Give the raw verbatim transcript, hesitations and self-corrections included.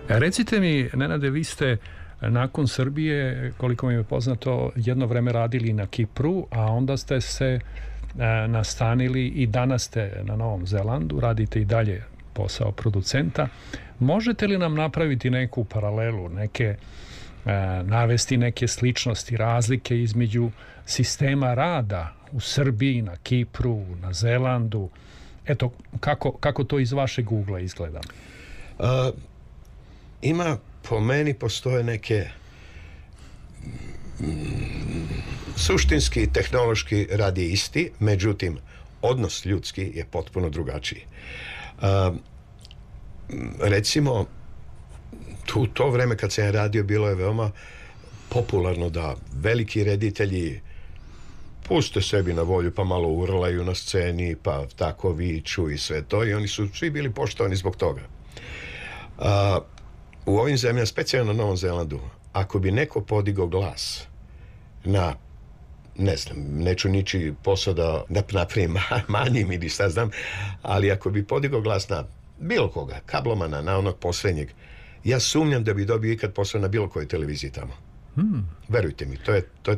Recite mi, Nenade, vi ste nakon Srbije, koliko mi je poznato, jedno vreme radili na Kipru, a onda ste se e, nastanili i danas ste na Novom Zelandu, radite i dalje posao producenta. Možete li nam napraviti neku paralelu, neke e, navesti neke sličnosti, razlike između sistema rada u Srbiji, na Kipru, na Zelandu? Eto, kako, kako to iz vašeg ugla izgleda? Uh, ima, po meni postoje neke mm, suštinski, tehnološki rad je isti, međutim odnos ljudski je potpuno drugačiji. Uh, recimo tu to vreme kad sam radio bilo je veoma popularno da veliki reditelji puste sebi na volju pa malo urlaju na sceni pa tako viču i sve to i oni su svi bili poštovani zbog toga. Uh, u ovim zemljama, specijalno na Novom Zelandu, ako bi neko podigao glas na, ne znam, neću niči posao da, da napravim manjim ili šta znam, ali ako bi podigao glas na bilo koga, kablomana, na onog poslednjeg, ja sumnjam da bi dobio ikad posao na bilo kojoj televiziji tamo. Hmm. Verujte mi, to je, to je